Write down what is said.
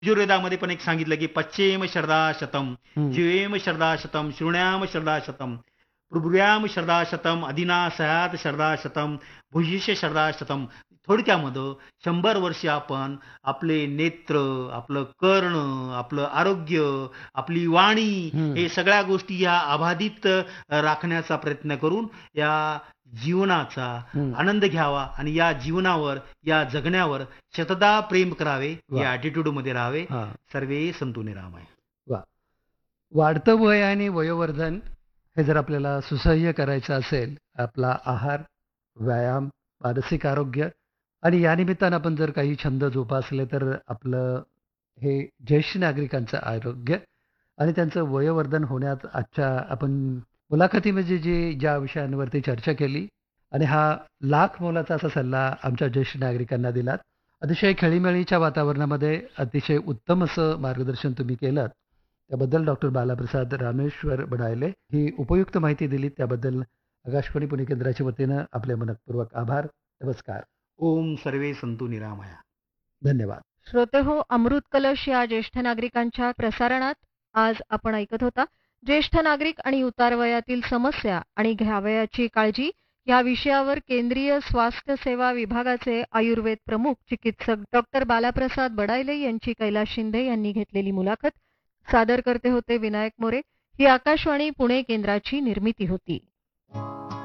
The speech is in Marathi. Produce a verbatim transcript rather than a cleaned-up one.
यजुर्वेदामध्ये पण एक सांगितलं की पश्चेम श्रद्धा शतम, हं. जीवेम श्रद्धा शतम, शृण्याम श्रद्धा शतम, प्रभुव्याम श्रद्धा शतम, अधिना सयात श्रद्धा शतम, भुजिष्य श्रद्धा शतम. थोडक्यामध्ये शंभर वर्ष आपण आपले नेत्र, आपलं कर्ण, आपलं आरोग्य, आपली वाणी हं. हे सगळ्या गोष्टी या अबाधित अ, राखण्याचा प्रयत्न करून या जीवनाचा हं. आनंद घ्यावा आणि या जीवनावर, या जगण्यावर शतदा प्रेम करावे, वाह! या ॲटिट्यूडमध्ये राहावे. हां. सर्वे संतु निरामय. वाह! वाढतं वय आणि वयोवर्धन हे जर आपल्याला सुसह्य करायचं असेल, आपला आहार, व्यायाम, मानसिक आरोग्य आणि या निमित्तानं आपण जर काही छंद जोपासले तर आपलं हे ज्येष्ठ नागरिकांचं आरोग्य आणि त्यांचं वयोवर्धन होण्यात आजच्या आपण मुलाखतीमध्ये जी ज्या विषयांवरती चर्चा केली आणि हा लाख मोलाचा असा सल्ला आमच्या ज्येष्ठ नागरिकांना दिलात. अतिशय खेळीमेळीच्या वातावरणामध्ये अतिशय उत्तम असं मार्गदर्शन तुम्ही केलंत. त्याबद्दल डॉक्टर बालाप्रसाद रामेश्वर बडायले ही उपयुक्त माहिती दिली त्याबद्दल आकाशवाणी पुणे केंद्राच्या वतीनं आपले मनःपूर्वक आभार. नमस्कार. ओम सर्वे संतु निरामया. धन्यवाद. श्रोते हो, अमृत कलश या ज्येष्ठ नागरिकांच्या प्रसारणात आज आपण ऐकत होता ज्येष्ठ नागरिक आणि उतार वयातील समस्या आणि घ्यावयाची काळजी या विषयावर केंद्रीय स्वास्थ्य सेवा विभागाचे आयुर्वेद प्रमुख चिकित्सक डॉक्टर बालाप्रसाद बडायले यांची कैलास शिंदे यांनी घेतलेली मुलाखत. सादर करते होते विनायक मोरे. ही आकाशवाणी पुणे केंद्राची निर्मिती होती.